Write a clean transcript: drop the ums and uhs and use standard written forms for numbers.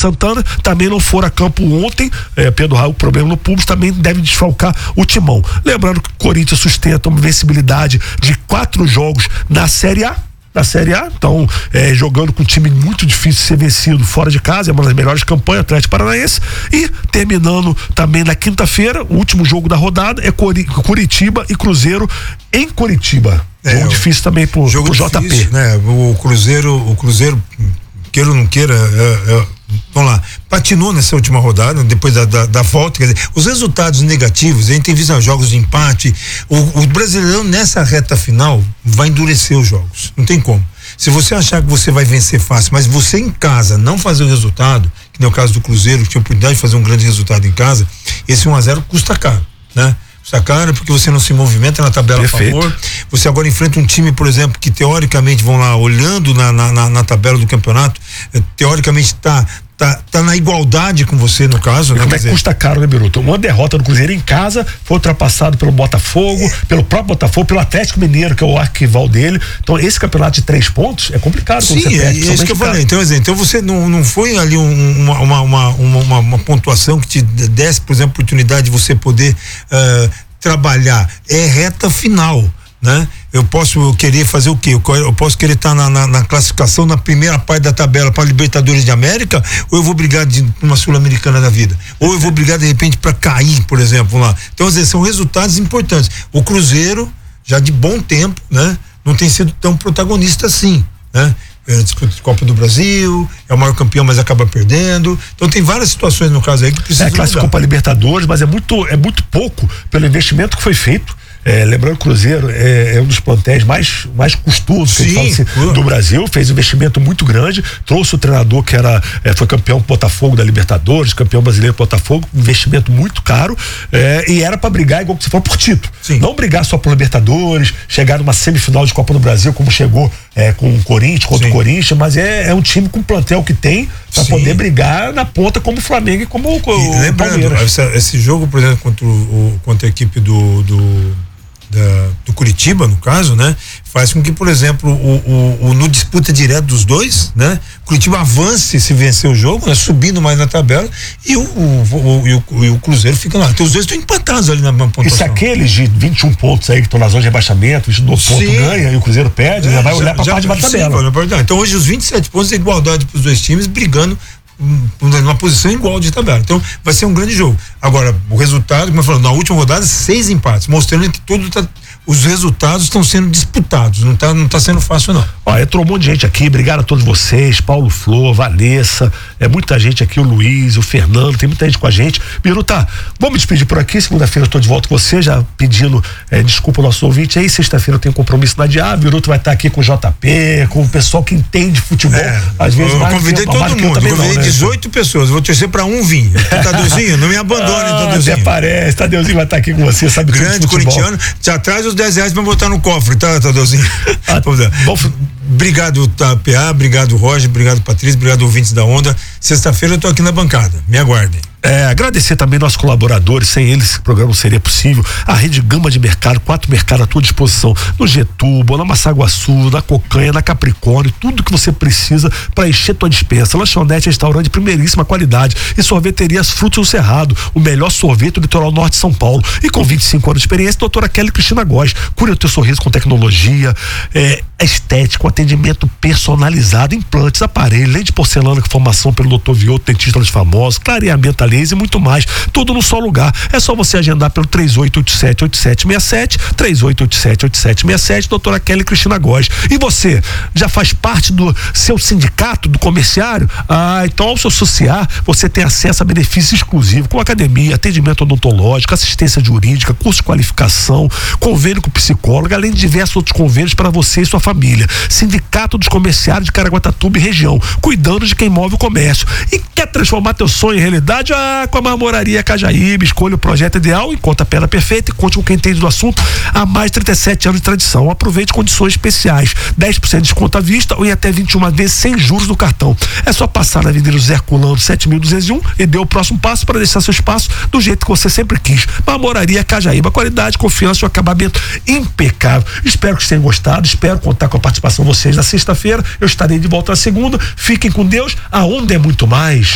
Santana também não foram a campo ontem, Pedro Raul, problema no público, também deve desfalcar o timão. Lembrando que o Corinthians sustenta uma invencibilidade de 4 jogos na Série A, então jogando com um time muito difícil de ser vencido fora de casa, é uma das melhores campanhas, Atlético Paranaense, e terminando também na quinta-feira, o último jogo da rodada é Curitiba e Cruzeiro em Curitiba, jogo difícil também pro JP. Difícil, né? O Cruzeiro, queira ou não queira, vamos lá, patinou nessa última rodada, depois da volta, quer dizer, os resultados negativos, a gente tem visto jogos de empate, o Brasileirão nessa reta final vai endurecer os jogos, não tem como. Se você achar que você vai vencer fácil, mas você em casa não fazer o resultado, que nem o caso do Cruzeiro, que tinha a oportunidade de fazer um grande resultado em casa, esse 1-0 custa caro, né? Custa caro porque você não se movimenta na tabela a favor. Você agora enfrenta um time, por exemplo, que teoricamente, vão lá, olhando na tabela do campeonato, teoricamente tá na igualdade com você, no caso, né? Como é que custa caro, né, Biruta? Uma derrota do Cruzeiro em casa foi ultrapassado pelo Botafogo, pelo próprio Botafogo, pelo Atlético Mineiro, que é o arquival dele. Então, esse campeonato de 3 pontos é complicado. Sim, quando você perde, é isso que eu falei. Então você não foi ali uma pontuação que te desse, por exemplo, oportunidade de você poder trabalhar. É reta final, né? Eu posso querer fazer o quê? Eu posso querer estar na classificação na primeira parte da tabela para Libertadores de América, ou eu vou brigar de uma Sul-Americana da vida, ou eu vou brigar de repente para cair, por exemplo, lá. Então, às vezes, são resultados importantes. O Cruzeiro, já de bom tempo, né? Não tem sido tão protagonista assim, né? Disputa de Copa do Brasil, é o maior campeão, mas acaba perdendo. Então tem várias situações no caso aí que precisa. Classificou para Libertadores, mas é muito pouco pelo investimento que foi feito. Lembrando que o Cruzeiro é um dos plantéis mais custosos do Brasil, fez um investimento muito grande, trouxe o treinador que foi campeão com o Botafogo da Libertadores, campeão brasileiro com o Botafogo, investimento muito caro, e era para brigar igual que você falou por título. Sim. Não brigar só por Libertadores, chegar numa semifinal de Copa do Brasil, como chegou com o Corinthians, contra o Corinthians, mas é um time com o plantel que tem para poder brigar na ponta como o Flamengo e como o Palmeiras. Esse jogo, por exemplo, contra a equipe do Curitiba, no caso, né? Faz com que, por exemplo, no disputa direta dos dois, né? Curitiba avance se vencer o jogo, né? Subindo mais na tabela, e o Cruzeiro fica lá. Então os dois estão empatados ali na pontuação. E se aqueles de 21 pontos aí que estão na zona de rebaixamento, 22 pontos ganha e o Cruzeiro perde, já vai olhar para a parte de baixo da tabela. Então hoje os 27 pontos é igualdade para os dois times brigando numa posição igual de tabela. Então vai ser um grande jogo. Agora, o resultado, como eu falei, na última rodada 6 empates, mostrando que os resultados estão sendo disputados, não tá sendo fácil não. Entrou um monte de gente aqui, obrigado a todos vocês, Paulo Flor, Vanessa, muita gente aqui, o Luiz, o Fernando, tem muita gente com a gente. Biruta, vamos me despedir por aqui, segunda-feira eu estou de volta com você, já pedindo desculpa ao nosso ouvinte aí, sexta-feira eu tenho compromisso na Diá, Biruta vai estar aqui com o JP, com o pessoal que entende futebol, às vezes eu convidei todo mundo, convidei 18 pessoas, vou torcer para um vir. Tadeuzinho, não me abandone, Tadeuzinho. Até parece, Tadeuzinho vai estar aqui com você, sabe? Grande corintiano, já traz os R$10 pra botar no cofre, tá, Tadeuzinho? Obrigado, PA, obrigado, Roger, obrigado, Patrícia, obrigado, ouvintes da Onda. Sexta-feira eu tô aqui na bancada, me aguardem. Agradecer também nossos colaboradores, sem eles esse programa não seria possível. A rede Gama de Mercado, 4 mercados à tua disposição, no Getúbal, na Massaguaçu, na Cocanha, na Capricórnio, tudo que você precisa para encher tua dispensa. Lanchonete, restaurante de primeiríssima qualidade e sorveteria Frutos do Cerrado, o melhor sorvete do litoral norte de São Paulo. E com 25 anos de experiência, doutora Kelly Cristina Góes, cura o teu sorriso com tecnologia, estético, atendimento personalizado, implantes, aparelho, lente de porcelana com formação pelo Dr. Vioto, dentista dos famosos, clareamento a laser e muito mais, tudo num só lugar. É só você agendar pelo 3887-8767, 3887-8767, doutora Kelly Cristina Góes. E você, já faz parte do seu sindicato, do comerciário? Então ao se associar, você tem acesso a benefícios exclusivos, com academia, atendimento odontológico, assistência jurídica, curso de qualificação, convênio com psicólogo, além de diversos outros convênios para você e sua família. Sindicato dos Comerciários de Caraguatatuba e região, cuidando de quem move o comércio. E quer transformar teu sonho em realidade? Com a Marmoraria Cajaíbe, escolha o projeto ideal, encontre a pedra perfeita e conte com quem entende do assunto há mais de 37 anos de tradição. Aproveite condições especiais, 10% de desconto à vista ou em até 21 vezes sem juros no cartão. É só passar na Avenida José Herculano 7201 e dê o próximo passo para deixar seu espaço do jeito que você sempre quis. Marmoraria Cajaíba, qualidade, confiança e um acabamento impecável. Espero que vocês tenham gostado, espero contar com a participação de vocês na sexta-feira. Eu estarei de volta na segunda. Fiquem com Deus, a onda é muito mais.